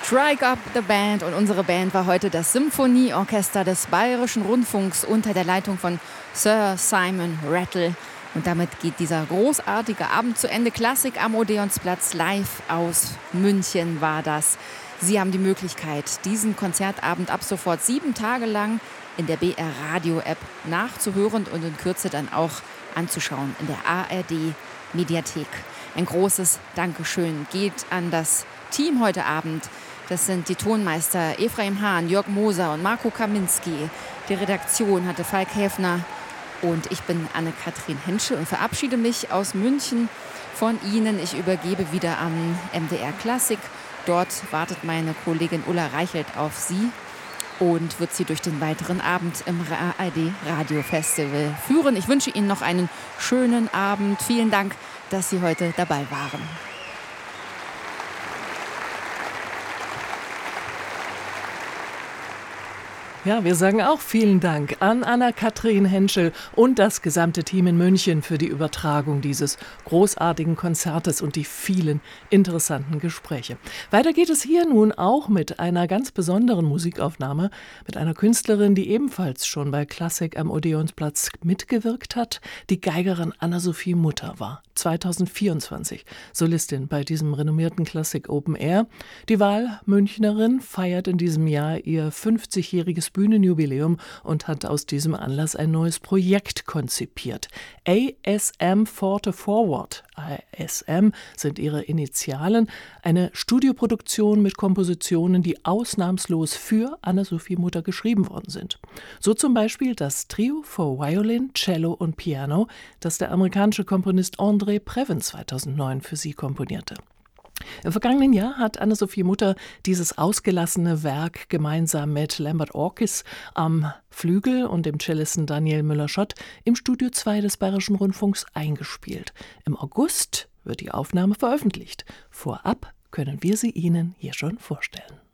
Strike Up the Band, und unsere Band war heute das Symphonieorchester des Bayerischen Rundfunks unter der Leitung von Sir Simon Rattle. Und damit geht dieser großartige Abend zu Ende. Klassik am Odeonsplatz, live aus München war das. Sie haben die Möglichkeit, diesen Konzertabend ab sofort 7 Tage lang in der BR Radio App nachzuhören und in Kürze dann auch anzuschauen in der ARD Mediathek. Ein großes Dankeschön geht an das Team heute Abend. Das sind die Tonmeister Ephraim Hahn, Jörg Moser und Marco Kaminski. Die Redaktion hatte Falk Häfner und ich bin Anne-Kathrin Henschel und verabschiede mich aus München von Ihnen. Ich übergebe wieder an MDR Klassik. Dort wartet meine Kollegin Ulla Reichelt auf Sie und wird Sie durch den weiteren Abend im ARD Radio Festival führen. Ich wünsche Ihnen noch einen schönen Abend. Vielen Dank, dass Sie heute dabei waren. Ja, wir sagen auch vielen Dank an Anna-Kathrin Henschel und das gesamte Team in München für die Übertragung dieses großartigen Konzertes und die vielen interessanten Gespräche. Weiter geht es hier nun auch mit einer ganz besonderen Musikaufnahme, mit einer Künstlerin, die ebenfalls schon bei Klassik am Odeonsplatz mitgewirkt hat, die Geigerin Anna-Sophie Mutter war. 2024 Solistin bei diesem renommierten Klassik Open Air. Die Wahlmünchnerin feiert in diesem Jahr ihr 50-jähriges Bühnenjubiläum und hat aus diesem Anlass ein neues Projekt konzipiert. ASM Forward. ASM sind ihre Initialen. Eine Studioproduktion mit Kompositionen, die ausnahmslos für Anna-Sophie Mutter geschrieben worden sind. So zum Beispiel das Trio for Violin, Cello und Piano, das der amerikanische Komponist André Previn 2009 für sie komponierte. Im vergangenen Jahr hat Anna-Sophie Mutter dieses ausgelassene Werk gemeinsam mit Lambert Orkis am Flügel und dem Cellisten Daniel Müller-Schott im Studio 2 des Bayerischen Rundfunks eingespielt. Im August wird die Aufnahme veröffentlicht. Vorab können wir sie Ihnen hier schon vorstellen.